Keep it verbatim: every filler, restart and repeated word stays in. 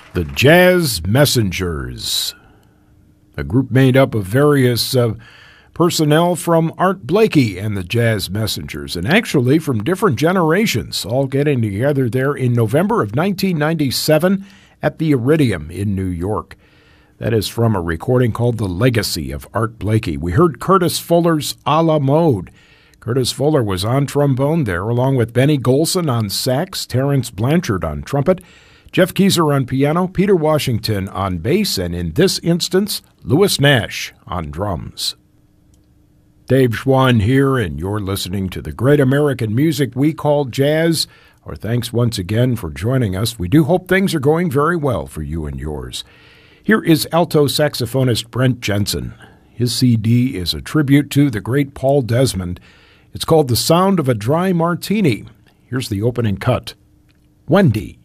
The Jazz Messengers, a group made up of various uh, personnel from Art Blakey and the Jazz Messengers, and actually from different generations, all getting together there in November of nineteen ninety-seven at the Iridium in New York. That is from a recording called The Legacy of Art Blakey. We heard Curtis Fuller's A La Mode. Curtis Fuller was on trombone there, along with Benny Golson on sax, Terrence Blanchard on trumpet, Jeff Keyser on piano, Peter Washington on bass, and in this instance, Louis Nash on drums. Dave Schwann here, and you're listening to the great American music we call jazz. Our thanks once again for joining us. We do hope things are going very well for you and yours. Here is alto saxophonist Brent Jensen. His C D is a tribute to the great Paul Desmond. It's called The Sound of a Dry Martini. Here's the opening cut. Wendy.